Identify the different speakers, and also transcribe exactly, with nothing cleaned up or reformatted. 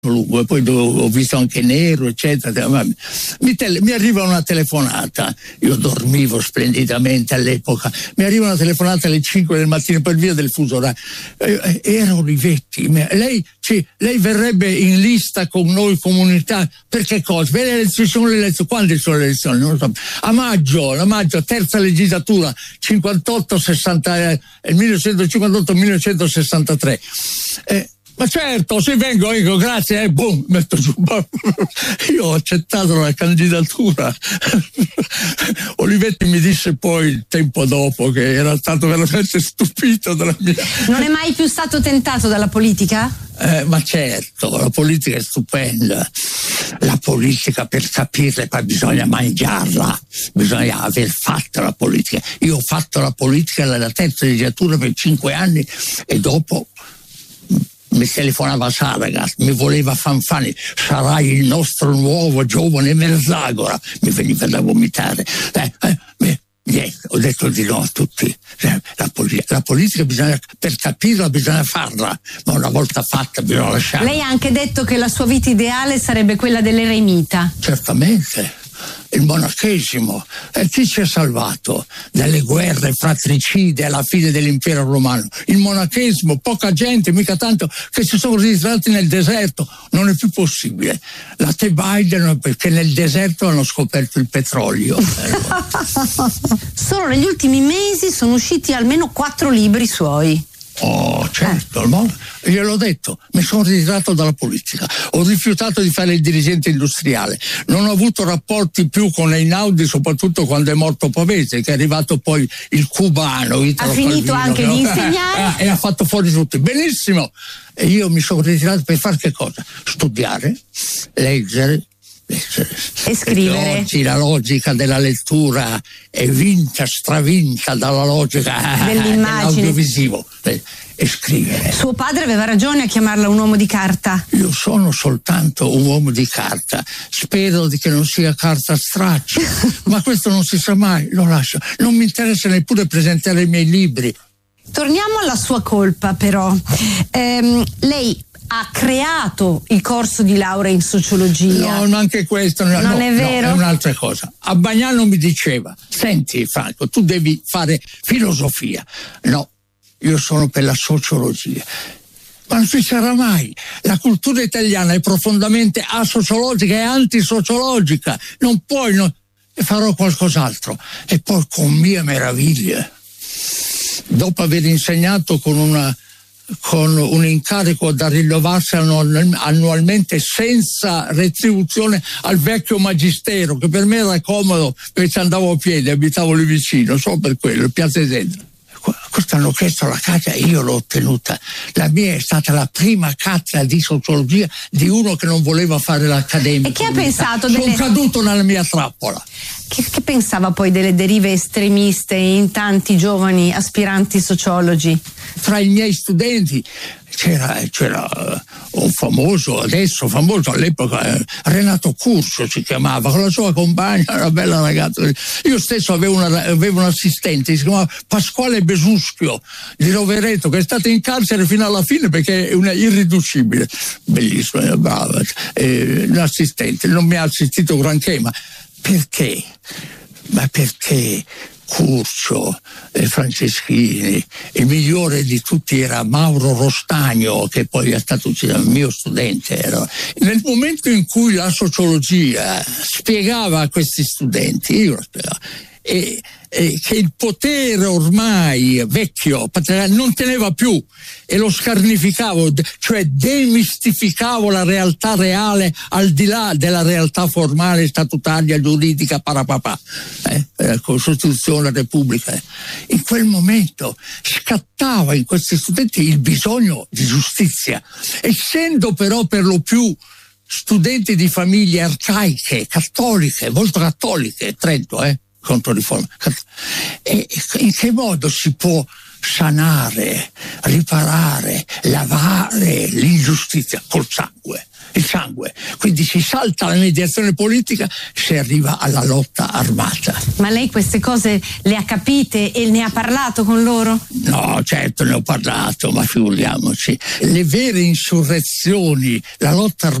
Speaker 1: lungo, e poi ho visto anche nero, eccetera. Mi, tele, mi arriva una telefonata, io dormivo splendidamente all'epoca, mi arriva una telefonata alle cinque del mattino per via del fuso orario. Eh, era Olivetti, lei, ci, lei verrebbe in lista con noi comunità, per che cosa? Per le elezioni, sono le elezioni, quando sono le elezioni? Non lo so. A maggio, a maggio, terza legislatura, cinquantotto sessanta, eh, millenovecentocinquantotto millenovecentosessantatré. Eh, Ma certo, se vengo, io grazie, e boom, metto giù. Io ho accettato la candidatura. Olivetti mi disse poi, tempo dopo, che era stato veramente stupito della mia...
Speaker 2: Non è mai più stato tentato dalla politica?
Speaker 1: Eh, ma certo, la politica è stupenda. La politica, per capirla, poi bisogna mangiarla, bisogna aver fatto la politica. Io ho fatto la politica nella terza legislatura per cinque anni e dopo... mi telefonava Saragat, mi voleva Fanfani, sarai il nostro nuovo giovane Merzagora, mi veniva da vomitare. Eh, eh, eh, niente, ho detto di no a tutti. La, poli- la politica bisogna, per capirla bisogna farla, ma una volta fatta bisogna lasciarla.
Speaker 2: Lei ha anche detto che la sua vita ideale sarebbe quella dell'eremita.
Speaker 1: Certamente. Il monachesimo, e chi ci ha salvato dalle guerre fratricide alla fine dell'impero romano? Il monachesimo, poca gente, mica tanto, che si sono ritrovati nel deserto. Non è più possibile. La Tebaide, perché nel deserto hanno scoperto il petrolio.
Speaker 2: Solo negli ultimi mesi sono usciti almeno quattro libri suoi.
Speaker 1: Oh, certo, no? Gliel'ho detto, mi sono ritirato dalla politica, ho rifiutato di fare il dirigente industriale, non ho avuto rapporti più con Einaudi, soprattutto quando è morto Pavese, che è arrivato poi il cubano, Italo
Speaker 2: ha finito
Speaker 1: Calvino,
Speaker 2: anche
Speaker 1: no?
Speaker 2: di insegnare
Speaker 1: e ha fatto fuori tutti, benissimo, e io mi sono ritirato per fare che cosa? Studiare, leggere,
Speaker 2: e scrivere.
Speaker 1: Oggi la logica della lettura è vinta, stravinta dalla logica dell'audiovisivo. E scrivere.
Speaker 2: Suo padre aveva ragione a chiamarla un uomo di carta.
Speaker 1: Io sono soltanto un uomo di carta, spero di che non sia carta straccia, ma questo non si sa mai, lo lascio. Non mi interessa neppure presentare i miei libri.
Speaker 2: Torniamo alla sua colpa, però. Ehm, lei ha creato il corso di laurea in sociologia.
Speaker 1: No, ma anche questo no,
Speaker 2: non
Speaker 1: no,
Speaker 2: è vero.
Speaker 1: No, è un'altra cosa. A Bagnano mi diceva: senti Franco, tu devi fare filosofia. No, io sono per la sociologia. Ma non ci sarà mai. La cultura italiana è profondamente asociologica e antisociologica. Non puoi, no, farò qualcos'altro. E poi, con mia meraviglia, dopo aver insegnato con una con un incarico da rinnovarsi annualmente senza retribuzione al vecchio magistero, che per me era comodo perché ci andavo a piedi, abitavo lì vicino, solo per quello, Piazza Esendra. Questo hanno chiesto la caccia e io l'ho ottenuta. La mia è stata la prima cattedra di sociologia di uno che non voleva fare l'accademico.
Speaker 2: E che ha pensato
Speaker 1: Sono
Speaker 2: delle...
Speaker 1: caduto nella mia trappola.
Speaker 2: Che, che pensava poi delle derive estremiste in tanti giovani aspiranti sociologi?
Speaker 1: Fra i miei studenti c'era, c'era un famoso, adesso famoso, all'epoca eh, Renato Curcio si chiamava, con la sua compagna, una bella ragazza. Io stesso avevo, una, avevo un assistente, si chiamava Pasquale Besuschio di Rovereto, che è stato in carcere fino alla fine perché è una irriducibile, bellissima, brava, eh, l'assistente non mi ha assistito granché, ma perché? Ma perché Curcio e Franceschini, il migliore di tutti era Mauro Rostagno, che poi è stato il mio studente. Era. Nel momento in cui la sociologia spiegava a questi studenti, io lo spiegavo, e, e che il potere ormai vecchio non teneva più e lo scarnificavo, cioè demistificavo la realtà reale al di là della realtà formale, statutaria, giuridica, parapapà, eh, la Costituzione, la Repubblica. In quel momento scattava in questi studenti il bisogno di giustizia, essendo però per lo più studenti di famiglie arcaiche, cattoliche, molto cattoliche, Trento, eh, Controriforma. E in che modo si può sanare, riparare, lavare l'ingiustizia? Col sangue. Il sangue. quindi si salta la mediazione politica, si arriva alla lotta armata.
Speaker 2: Ma lei queste cose le ha capite e ne ha parlato con loro?
Speaker 1: No, certo ne ho parlato, ma figuriamoci. Le vere insurrezioni, la lotta armata